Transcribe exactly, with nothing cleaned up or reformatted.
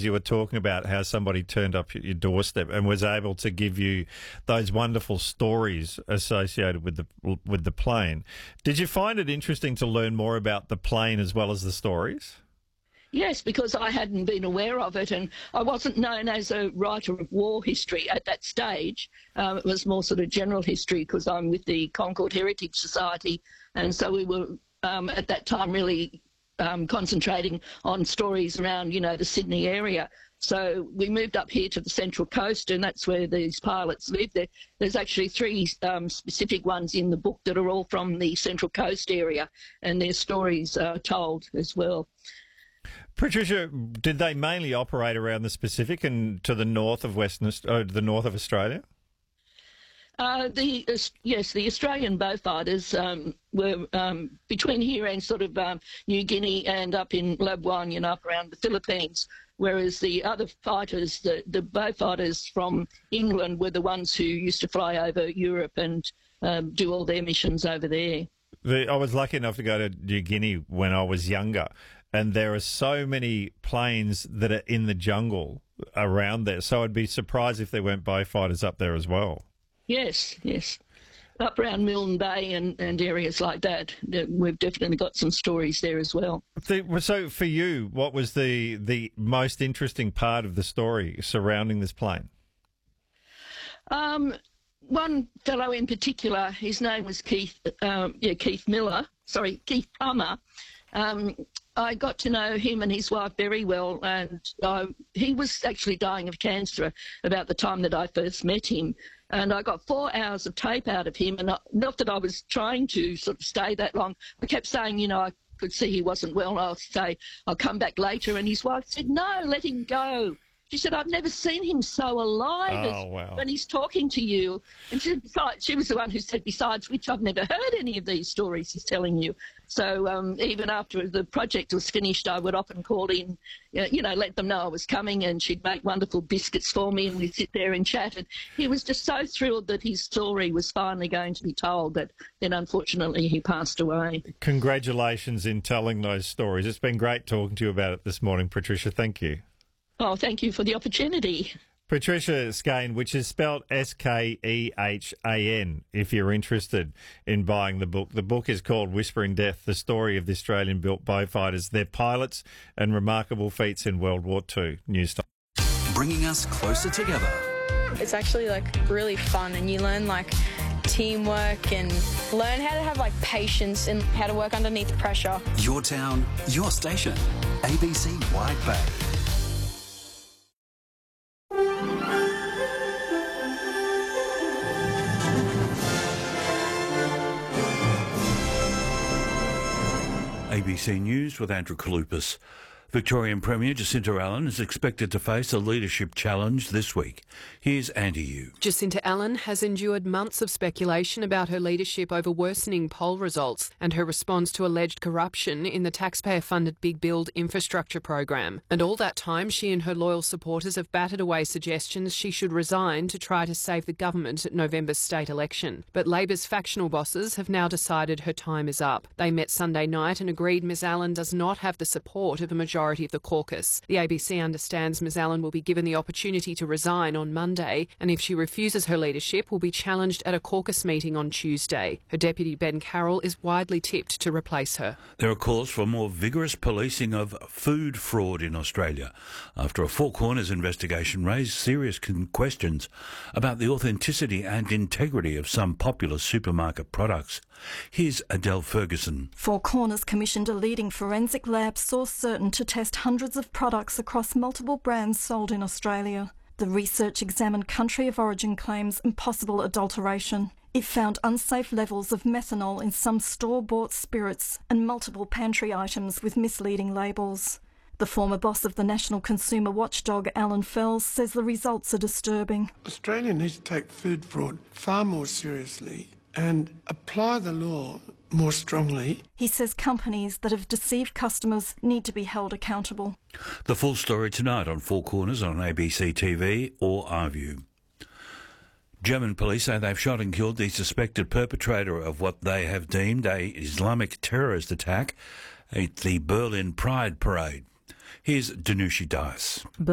because you were talking about how somebody turned up at your doorstep and was able to give you those wonderful stories associated with the with the plane. Did you find it interesting to learn more about the plane as well as the stories? Yes, because I hadn't been aware of it, and I wasn't known as a writer of war history at that stage. Um, it was more sort of general history because I'm with the Concord Heritage Society, and so we were um, at that time really um, concentrating on stories around, you know, the Sydney area. So we moved up here to the Central Coast, and that's where these pilots live. There, there's actually three um, specific ones in the book that are all from the Central Coast area, and their stories are told as well. Patricia, did they mainly operate around the Pacific and to the north of Western, uh, the north of Australia? Uh, the uh, yes, the Australian Beaufighters um, were um, between here and sort of um, New Guinea and up in Labuan, you know, up around the Philippines. Whereas the other fighters, the the Beaufighters from England, were the ones who used to fly over Europe and um, do all their missions over there. The, I was lucky enough to go to New Guinea when I was younger. And there are so many planes that are in the jungle around there. So I'd be surprised if there weren't Beaufighters up there as well. Yes, yes. Up around Milne Bay and, and areas like that. We've definitely got some stories there as well. So for you, what was the, the most interesting part of the story surrounding this plane? Um, one fellow in particular, his name was Keith, um, yeah, Keith Miller, sorry, Keith Palmer. Um, I got to know him and his wife very well, and uh, he was actually dying of cancer about the time that I first met him. And I got four hours of tape out of him, and I, not that I was trying to sort of stay that long. I kept saying, you know, I could see he wasn't well, and I'll say, I'll come back later. And his wife said, no, let him go. She said, I've never seen him so alive oh, as wow. when he's talking to you. And she, she was the one who said, besides which, I've never heard any of these stories he's telling you. So um, even after the project was finished, I would often call in, you know, let them know I was coming, and she'd make wonderful biscuits for me, and we'd sit there and chat. And he was just so thrilled that his story was finally going to be told that then, unfortunately, he passed away. Congratulations in telling those stories. It's been great talking to you about it this morning, Patricia. Thank you. Oh, thank you for the opportunity. Patricia Skene, which is spelled S K E H A N, if you're interested in buying the book. The book is called Whispering Death, the story of the Australian-built Beaufighters, their pilots and remarkable feats in World War Two. News time. Bringing us closer together. It's actually like really fun, and you learn like teamwork and learn how to have like patience and how to work underneath pressure. Your town, your station. A B C Wide Bay. A B C News with Andrew Kalupas. Victorian Premier Jacinta Allen is expected to face a leadership challenge this week. Here's Andy Yu. Jacinta Allen has endured months of speculation about her leadership over worsening poll results and her response to alleged corruption in the taxpayer-funded Big Build infrastructure program. And all that time, she and her loyal supporters have battered away suggestions she should resign to try to save the government at November's state election. But Labor's factional bosses have now decided her time is up. They met Sunday night and agreed Ms Allen does not have the support of a majority of the caucus. The A B C understands Ms Allen will be given the opportunity to resign on Monday, and if she refuses her leadership, will be challenged at a caucus meeting on Tuesday. Her deputy Ben Carroll is widely tipped to replace her. There are calls for more vigorous policing of food fraud in Australia after a Four Corners investigation raised serious questions about the authenticity and integrity of some popular supermarket products. Here's Adele Ferguson. Four Corners commissioned a leading forensic lab, Source Certain, to test hundreds of products across multiple brands sold in Australia. The research examined country of origin claims and possible adulteration. It found unsafe levels of methanol in some store-bought spirits and multiple pantry items with misleading labels. The former boss of the National Consumer Watchdog, Alan Fells, says the results are disturbing. Australia needs to take food fraud far more seriously and apply the law more strongly. He says companies that have deceived customers need to be held accountable. The full story tonight on Four Corners on A B C T V or iView. German police say they've shot and killed the suspected perpetrator of what they have deemed a Islamic terrorist attack at the Berlin Pride Parade. Here's Danushi Das.